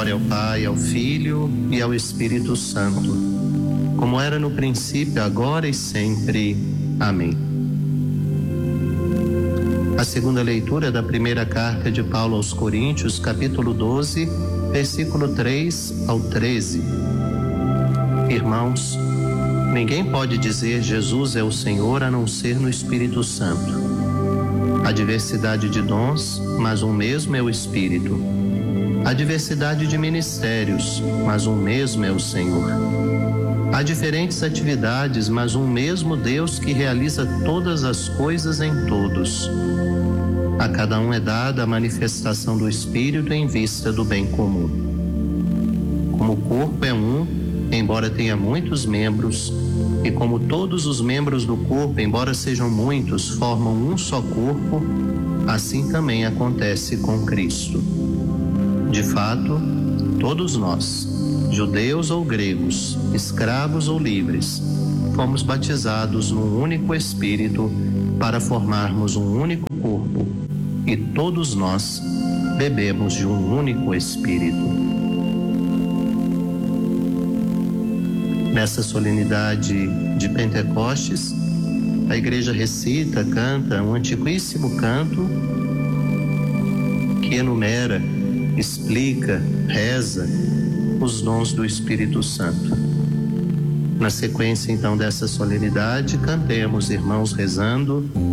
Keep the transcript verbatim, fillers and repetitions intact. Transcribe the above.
Glória ao Pai, ao Filho e ao Espírito Santo, como era no princípio, agora e sempre. Amém. A segunda leitura da primeira carta de Paulo aos Coríntios, capítulo doze, versículo três ao treze. Irmãos, ninguém pode dizer Jesus é o Senhor a não ser no Espírito Santo. Há diversidade de dons, mas um mesmo é o Espírito. Há diversidade de ministérios, mas um mesmo é o Senhor. Há diferentes atividades, mas um mesmo Deus que realiza todas as coisas em todos. A cada um é dada a manifestação do Espírito em vista do bem comum. Como o corpo é um, embora tenha muitos membros, e como todos os membros do corpo, embora sejam muitos, formam um só corpo, assim também acontece com Cristo. De fato, todos nós, judeus ou gregos, escravos ou livres, fomos batizados num único Espírito para formarmos um único corpo, e todos nós bebemos de um único Espírito. Nessa solenidade de Pentecostes, a igreja recita, canta um antiquíssimo canto que enumera, explica, reza os dons do Espírito Santo. Na sequência, então, dessa solenidade, cantemos, irmãos, rezando